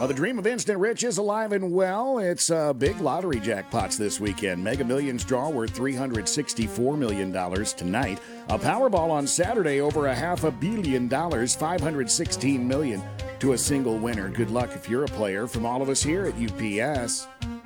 Well, the dream of instant rich is alive and well. It's big lottery jackpots this weekend. Mega Millions draw worth $364 million tonight. A Powerball on Saturday over $500 million, $516 million to a single winner. Good luck if you're a player from all of us here at UPS.